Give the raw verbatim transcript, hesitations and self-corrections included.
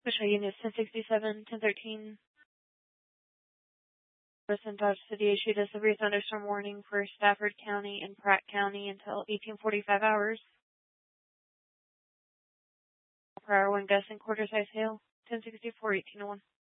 Special Unit ten sixty-seven, ten thirteen. Person Dodge City issued a severe thunderstorm warning for Stafford County and Pratt County until eighteen forty-five hours. Per hour wind gust and quarter size hail. ten sixty-four, eighteen oh one.